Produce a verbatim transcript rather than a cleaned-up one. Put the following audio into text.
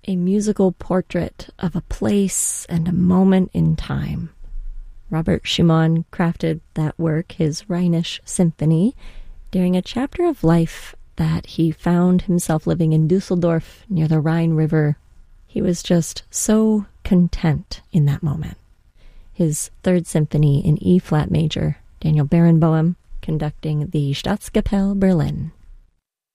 a musical portrait of a place and a moment in time. Robert Schumann crafted that work, his Rhenish Symphony, during a chapter of life that he found himself living in Dusseldorf near the Rhine River. He was just so content in that moment. His Third Symphony in E-flat major, Daniel Barenboim, conducting the Staatskapelle Berlin.